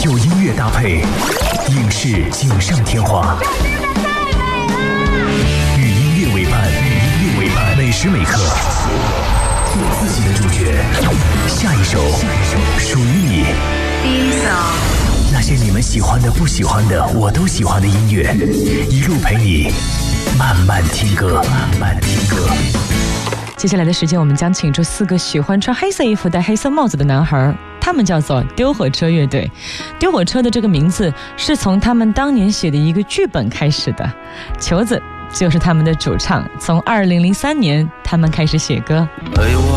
有音乐搭配，影视锦上添花。与音乐为伴，每时每刻，做自己的主角。下一首属于你。 第一首， 那些你们喜欢的、不喜欢的，我都喜欢的音乐，一路陪你慢慢听歌。 接下来的时间，我们将请出4个喜欢穿黑色衣服、戴黑色帽子的男孩，他们叫做丢火车乐队。丢火车的这个名字是从他们当年写的一个剧本开始的。球子就是他们的主唱，从2003年他们开始写歌。